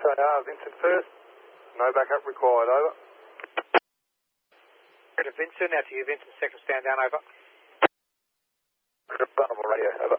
Vincent first. No backup required, over. To Vincent, out to you, Vincent, second stand down, over. Vulnerable radio, over.